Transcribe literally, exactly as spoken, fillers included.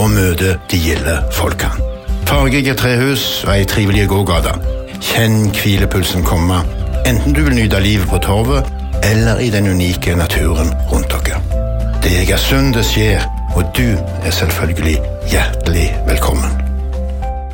for å møte de gilde folkene. Fargerike trehus og ei trivelig gågata. Kjenn hvilepulsen komme, enten du vil nyte livet på torvet, eller i den unike naturen rundt dere. Det er Egersund det skjer, og du er selvfølgelig hjertelig velkommen.